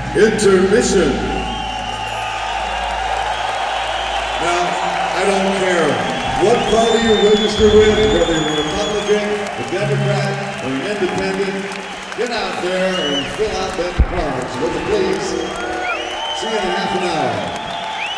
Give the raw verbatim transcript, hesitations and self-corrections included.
Intermission. Now, I don't care what party you register with, whether you're a Republican, a Democrat, or an Independent, get out there and fill out that card. So would you please? See you in half an hour.